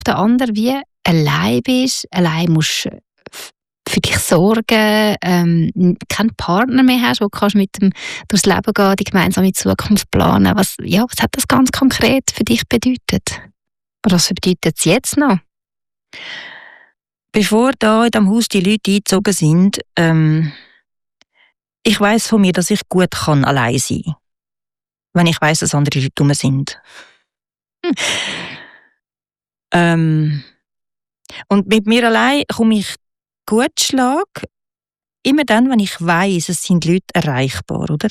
der anderen wie allein bist, allein musst für dich sorgen, keinen Partner mehr hast, wo du kannst mit dem durchs Leben gehen, die gemeinsame Zukunft planen. Was hat das ganz konkret für dich bedeutet? Oder was bedeutet es jetzt noch? Bevor da in diesem Haus die Leute eingezogen sind, ich weiss von mir, dass ich gut kann allein sein kann. Wenn ich weiss, dass andere Leute rum sind. Und mit mir allein komme ich gut Schlag, immer dann, wenn ich weiss, es sind Leute erreichbar, oder?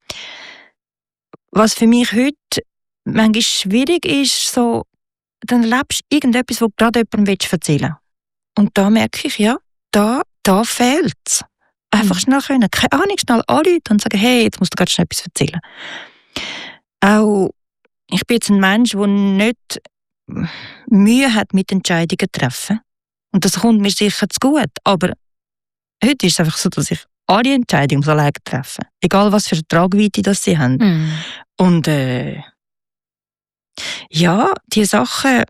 Was für mich heute manchmal schwierig ist, so, dann erlebst du irgendetwas, wo du gerade jemandem erzählen willst. Und da merke ich, ja, da fehlt es. Einfach schnell können, keine Ahnung, schnell anrufen und sagen, hey, jetzt musst du gerade schnell etwas erzählen. Auch, ich bin jetzt ein Mensch, der nicht Mühe hat mit Entscheidungen zu treffen. Und das kommt mir sicher zu gut. Aber heute ist es einfach so, dass ich alle Entscheidungen alleine treffen muss. Egal, was für eine Tragweite das sie haben. Mm. Und ja, die Sachen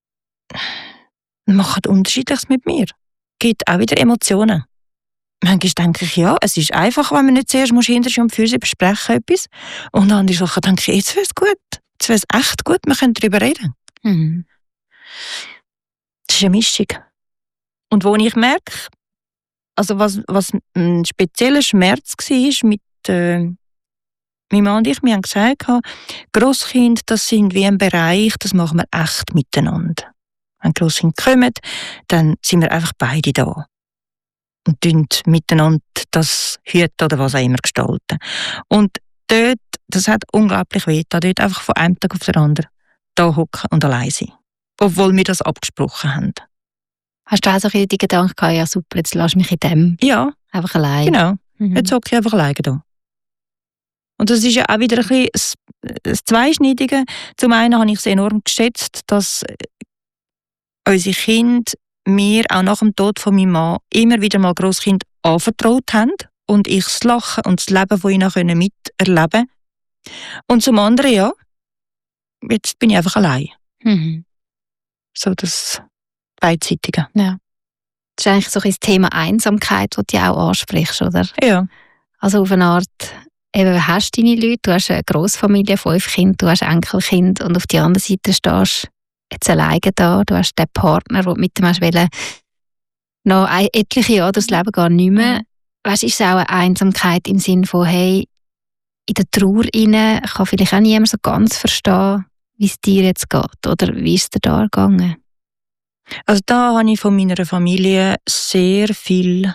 machen Unterschiedliches mit mir. Gibt auch wieder Emotionen. Manchmal denke ich, ja, es ist einfach, wenn man nicht zuerst hinterher und für sie besprechen etwas. Und andere Sachen denke ich, jetzt wäre es gut. Jetzt wäre es echt gut, wir können darüber reden. Mhm. Das ist eine Mischung. Und wo ich merke, also was ein spezieller Schmerz war mit meinem Mann und ich, wir haben gesagt, Grosskinder, das sind wie ein Bereich, das machen wir echt miteinander. Wenn Grosskinder kommen, dann sind wir einfach beide da. Und miteinander das hüten oder was auch immer gestalten. Und dort, das hat unglaublich weh, dort einfach von einem Tag auf den anderen da hocken und allein sein. Obwohl wir das abgesprochen haben. Hast du auch so ein bisschen die Gedanken gehabt, ja super, jetzt lass mich in dem Ja, einfach allein? genau. Mhm. Jetzt hocke ich einfach alleine da. Und das ist ja auch wieder ein bisschen das Zweischneidige. Zum einen habe ich es enorm geschätzt, dass unsere Kinder mir auch nach dem Tod von meinem Mann immer wieder mal Grosskind anvertraut haben und ich das Lachen und das Leben von ihnen miterleben konnte. Und zum anderen, ja, jetzt bin ich einfach allein. Mhm. So das Beidseitige. Ja. Das ist eigentlich so ein Thema Einsamkeit, das du ja auch ansprichst, oder? Ja. Also auf eine Art, eben hast du deine Leute, du hast eine Grossfamilie, 5 Kinder, du hast Enkelkind und auf der anderen Seite stehst du jetzt alleine da, du hast den Partner, den du mit dem hast wollen, noch etliche Jahre durchs Leben gar nicht mehr. Weißt, ist es auch eine Einsamkeit im Sinne von, hey, in der Trauer rein kann vielleicht auch niemand so ganz verstehen, wie es dir jetzt geht, oder wie ist es dir da gegangen? Also da habe ich von meiner Familie sehr viel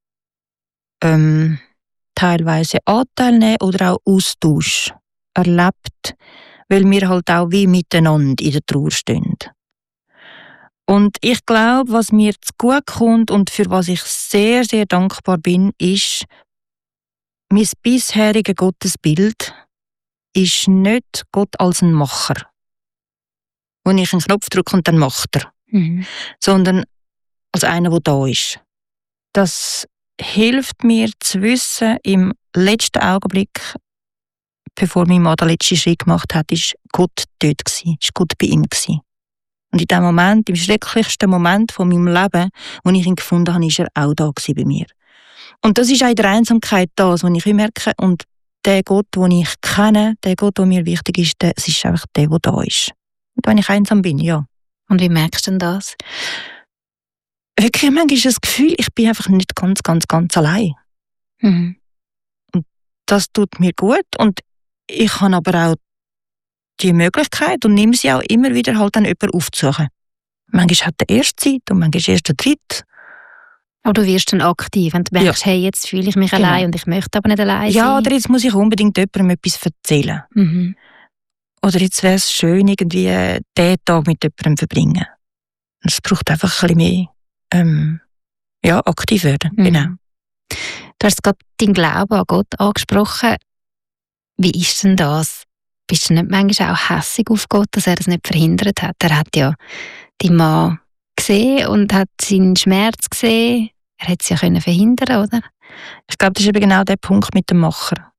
teilweise Anteil nehmen oder auch Austausch erlebt, weil wir halt auch wie miteinander in der Trauer stehen. Und ich glaube, was mir zu gut kommt und für was ich sehr, sehr dankbar bin, ist, mein bisheriges Gottesbild ist nicht Gott als ein Macher, wo ich einen Knopf drücke und dann macht er, sondern als einer, der da ist. Das hilft mir zu wissen, im letzten Augenblick, bevor mein Mann den letzten Schritt gemacht hat, ist Gott dort gewesen, ist Gott bei ihm gewesen. Und in dem Moment, im schrecklichsten Moment von meinem Leben, wo ich ihn gefunden habe, ist er auch da gewesen bei mir. Und das ist auch in der Einsamkeit das, was ich merke. Und der Gott, den ich kenne, der Gott, der mir wichtig ist, es ist einfach der da ist. Und wenn ich einsam bin, ja. Und wie merkst du denn das? Wirklich, manchmal ist das Gefühl, ich bin einfach nicht ganz allein. Mhm. Und das tut mir gut. Und ich habe aber auch die Möglichkeit und nehme sie auch immer wieder halt dann jemanden aufzusuchen. Manchmal hat der erste Zeit und manchmal erst der dritte. Aber du wirst dann aktiv und merkst, hey, jetzt fühle ich mich allein und ich möchte aber nicht allein sein. Ja, oder jetzt muss ich unbedingt jemandem etwas erzählen. Mhm. Oder jetzt wäre es schön, irgendwie diesen Tag mit jemandem zu verbringen. Es braucht einfach ein bisschen mehr aktiv werden. Mhm. Genau. Du hast gerade deinen Glauben an Gott angesprochen. Wie ist denn das? Bist du nicht manchmal auch hässig auf Gott, dass er das nicht verhindert hat? Er hat ja deinen Mann gesehen und hat seinen Schmerz gesehen. Er hätte es ja verhindern können, oder? Ich glaube, das ist eben genau der Punkt mit dem Macher.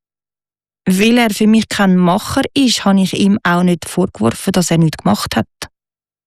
Weil er für mich kein Macher ist, habe ich ihm auch nicht vorgeworfen, dass er nichts gemacht hat.